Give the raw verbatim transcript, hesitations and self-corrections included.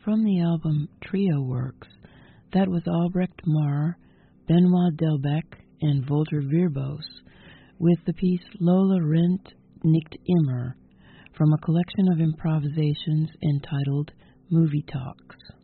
From the album Trio Works, that was Albrecht Marr, Benoit Delbecq, and Volter Verbos, with the piece Lola Rent Nicht Immer, from a collection of improvisations entitled Movie Talks.